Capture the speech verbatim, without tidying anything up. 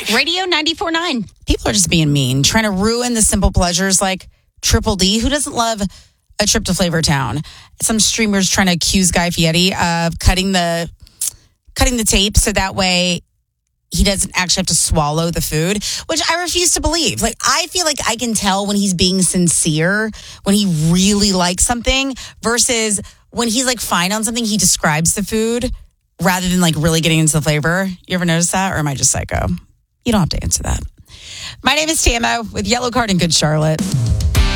Radio ninety-four point nine. People are just being mean, trying to ruin the simple pleasures like Triple D. Who doesn't love a trip to Flavor Town? Some streamers trying to accuse Guy Fieri of cutting the cutting the tape so that way he doesn't actually have to swallow the food, which I refuse to believe. Like, I feel like I can tell when he's being sincere, when he really likes something, versus when he's like fine on something, he describes the food rather than like really getting into the flavor. You ever notice that? Or am I just psycho? You don't have to answer that. My name is Tamo with Yellow Card and Good Charlotte.